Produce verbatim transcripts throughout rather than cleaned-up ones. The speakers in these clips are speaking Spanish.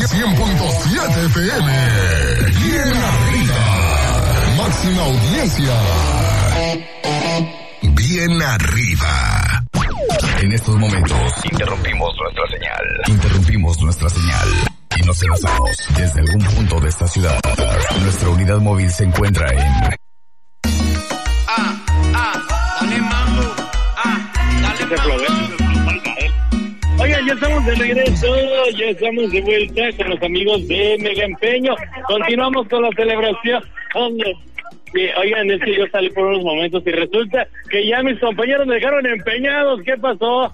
cien punto siete F M. Bien arriba. Máxima audiencia. Bien arriba. En estos momentos interrumpimos nuestra señal. Interrumpimos nuestra señal. Y nos enlazamos desde algún punto de esta ciudad. Nuestra unidad móvil se encuentra en... Ah, ah, dale mambo. Ah, dale mambo. Oigan, ya estamos de regreso, ya estamos de vuelta con los amigos de Mega Empeño. Continuamos con la celebración. Sí, oigan, es que yo salí por unos momentos y resulta que ya mis compañeros me dejaron empeñados. ¿Qué pasó?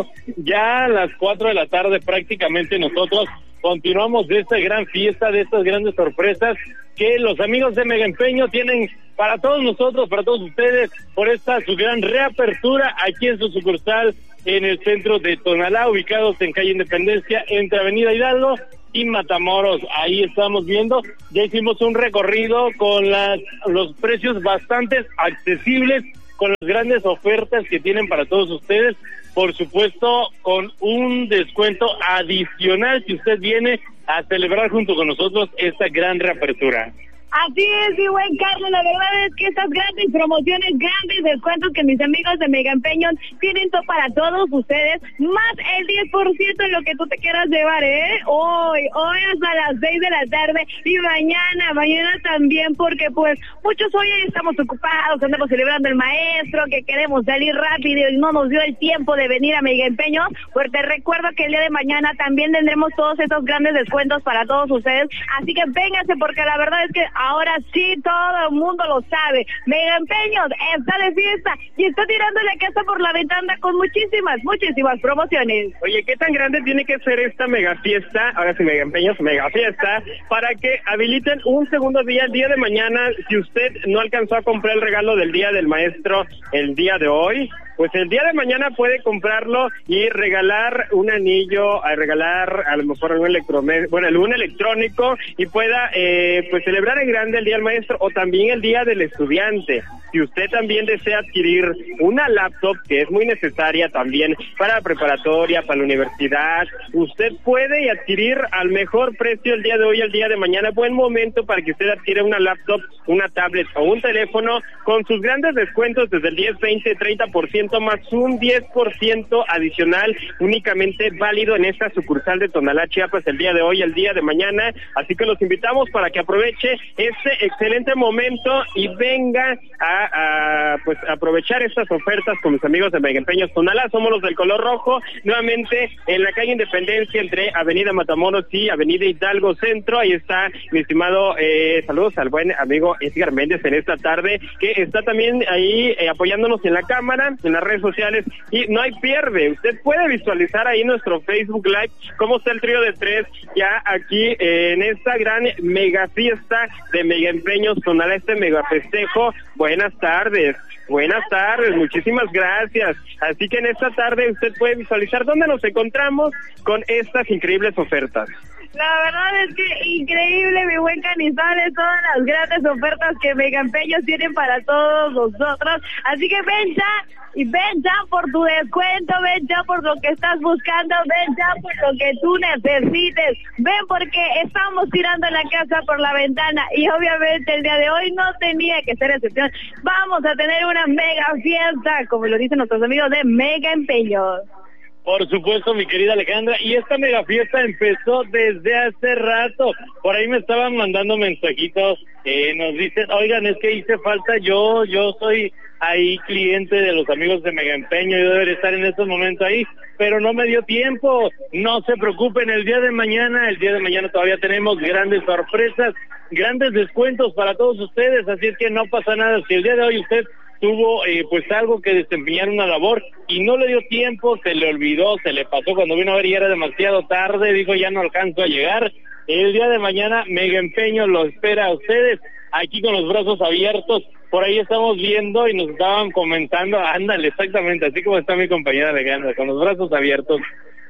Ya a las cuatro de la tarde prácticamente nosotros continuamos de esta gran fiesta, de estas grandes sorpresas que los amigos de Mega Empeño tienen para todos nosotros, para todos ustedes, por esta su gran reapertura aquí en su sucursal en el centro de Tonalá, ubicados en calle Independencia, entre Avenida Hidalgo y Matamoros. Ahí estamos viendo, ya hicimos un recorrido con las los precios bastante accesibles, con las grandes ofertas que tienen para todos ustedes, por supuesto con un descuento adicional si usted viene a celebrar junto con nosotros esta gran reapertura. Así es, mi buen Carlos, la verdad es que estas grandes promociones, grandes descuentos que mis amigos de Mega Empeño tienen todo para todos ustedes, más el diez por ciento en lo que tú te quieras llevar, ¿eh? Hoy, hoy hasta las seis de la tarde y mañana, mañana también, porque pues muchos hoy estamos ocupados, andamos celebrando el maestro, que queremos salir rápido y no nos dio el tiempo de venir a Mega Empeño, pues te recuerdo que el día de mañana también tendremos todos estos grandes descuentos para todos ustedes, así que vénganse porque la verdad es que ahora sí todo el mundo lo sabe. Mega Empeño está de fiesta y está tirando la casa por la ventana con muchísimas, muchísimas promociones. Oye, ¿qué tan grande tiene que ser esta mega fiesta? Ahora sí, Mega Empeños, mega fiesta, para que habiliten un segundo día, el día de mañana, si usted no alcanzó a comprar el regalo del Día del Maestro el día de hoy, pues el día de mañana puede comprarlo y regalar un anillo, a regalar a lo mejor algún electrodoméstico, bueno, algún electrónico y pueda eh, pues celebrar en grande el Día del Maestro o también el Día del Estudiante. Si usted también desea adquirir una laptop, que es muy necesaria también para la preparatoria, para la universidad, usted puede adquirir al mejor precio el día de hoy, el día de mañana. Buen momento para que usted adquiera una laptop, una tablet o un teléfono con sus grandes descuentos desde el diez, veinte, treinta por ciento más un diez por ciento adicional, únicamente válido en esta sucursal de Tonalá, Chiapas, el día de hoy, el día de mañana. Así que los invitamos para que aproveche este excelente momento y venga a, a pues aprovechar estas ofertas con mis amigos de Mega Empeños Tonalá. Somos los del color rojo, nuevamente en la calle Independencia entre Avenida Matamoros y Avenida Hidalgo Centro. Ahí está mi estimado, eh, saludos al buen amigo Edgar Méndez en esta tarde, que está también ahí eh, apoyándonos en la cámara, en las redes sociales, y no hay pierde. Usted puede visualizar ahí nuestro Facebook Live cómo está el trío de tres ya aquí eh, en esta gran mega fiesta de Mega Empeños Tonalá, este mega festejo. Buenas tardes. Buenas tardes, muchísimas gracias. Así que en esta tarde usted puede visualizar dónde nos encontramos con estas increíbles ofertas. La verdad es que increíble, mi buen Canizales, todas las grandes ofertas que Mega Empeños tienen para todos nosotros. Así que ven ya, y ven ya por tu descuento, ven ya por lo que estás buscando, ven ya por lo que tú necesites. Ven porque estamos tirando la casa por la ventana y obviamente el día de hoy no tenía que ser excepción. Vamos a tener una mega fiesta, como lo dicen nuestros amigos de Mega Empeños. Por supuesto, mi querida Alejandra, y esta mega fiesta empezó desde hace rato. Por ahí me estaban mandando mensajitos, eh, nos dicen, oigan, es que hice falta yo, yo soy ahí cliente de los amigos de Mega Empeño, yo debería estar en estos momentos ahí, pero no me dio tiempo. No se preocupen, el día de mañana, el día de mañana todavía tenemos grandes sorpresas, grandes descuentos para todos ustedes, así es que no pasa nada. Si el día de hoy usted tuvo eh, pues algo que desempeñar una labor y no le dio tiempo, se le olvidó, se le pasó, cuando vino a ver y era demasiado tarde, dijo ya no alcanzo a llegar, el día de mañana Mega Empeño lo espera a ustedes aquí con los brazos abiertos. Por ahí estamos viendo y nos estaban comentando, ándale, exactamente, así como está mi compañera Alejandra, con los brazos abiertos.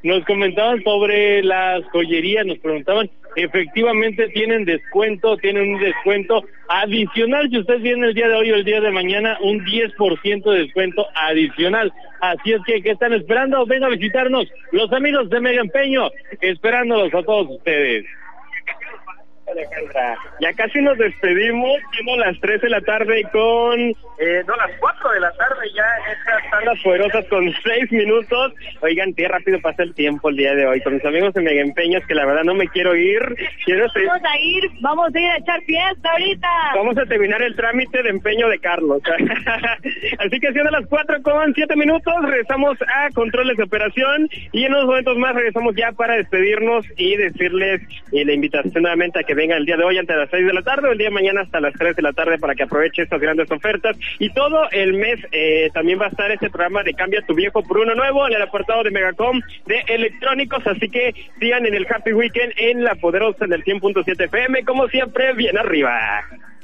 nos comentaban sobre las joyerías, nos preguntaban, efectivamente tienen descuento, tienen un descuento adicional, si usted viene el día de hoy o el día de mañana, un diez por ciento de descuento adicional. Así es que, ¿qué están esperando? Venga a visitarnos, los amigos de Mega Empeño, esperándolos a todos ustedes. Alejandra, ya casi nos despedimos, siendo las tres de la tarde con, eh, no, las cuatro de la tarde ya, estas tandas poderosas con seis minutos. Oigan, qué rápido pasa el tiempo el día de hoy, con mis amigos de Mega Empeños, que la verdad no me quiero ir. Quiero seguir. Vamos a ir, vamos a ir a echar fiesta ahorita. Vamos a terminar el trámite de empeño de Carlos. Así que siendo las cuatro con siete minutos, regresamos a controles de operación y en unos momentos más regresamos ya para despedirnos y decirles eh, la invitación nuevamente a que vengan el día de hoy antes de las seis de la tarde o el día de mañana hasta las tres de la tarde para que aproveche estas grandes ofertas. Y todo el mes eh, también va a estar este programa de Cambia tu Viejo por uno nuevo en el apartado de Megacom de electrónicos, así que sigan en el Happy Weekend en La Poderosa del cien punto siete F M, como siempre, bien arriba.